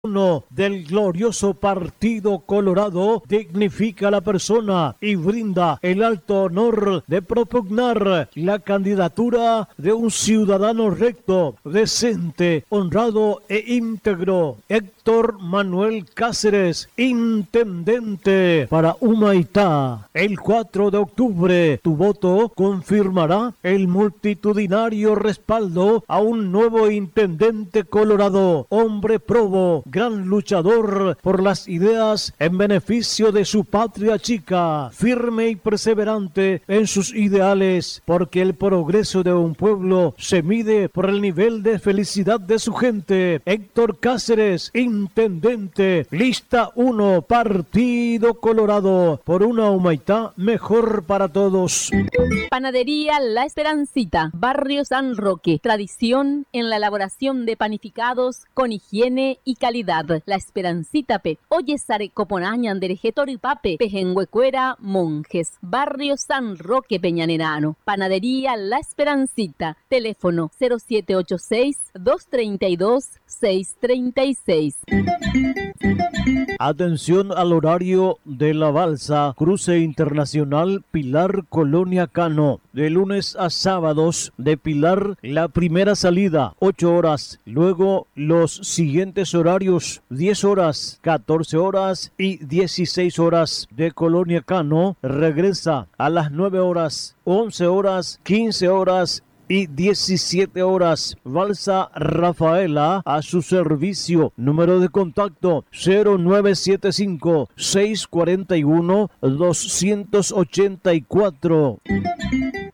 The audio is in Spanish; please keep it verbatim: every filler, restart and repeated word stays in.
uno del glorioso Partido Colorado dignifica a la persona y brinda el alto honor de propugnar la candidatura de un ciudadano recto, decente, honrado e íntegro, Héctor Manuel Cáceres, intendente para Humaitá. El cuatro de octubre, tu voto confirmará el multitudinario respaldo a un nuevo intendente colorado, hombre probo, gran luchador por las ideas en beneficio de su patria chica, firme y perseverante en sus ideales, porque el progreso de un pueblo se mide por el nivel de felicidad de su gente. Héctor Cáceres, intendente, lista uno, Partido Colorado, por una Humaitá mejor para todos. Panadería La Esperancita, Barrio San Roque, tradición en la elaboración de panificados con higiene y calidad. La Esperancita P. Oye Sare Coponañan Derejetori Pape, Pejenhuecuera, Monjes, Barrio San Roque Peñanerano. Panadería La Esperancita, teléfono cero siete ocho seis, dos tres dos, seis tres seis. Atención al horario de la balsa, cruce internacional Pilar Colonia Cano, de lunes a sábados de Pilar, la primera salida, ocho horas, luego los siguientes horarios, diez horas, catorce horas y dieciséis horas. De Colonia Cano regresa a las nueve horas, once horas, quince horas y diecisiete horas. Balsa Rafaela a su servicio. Número de contacto cero nueve siete cinco, seis cuatro uno, dos ocho cuatro.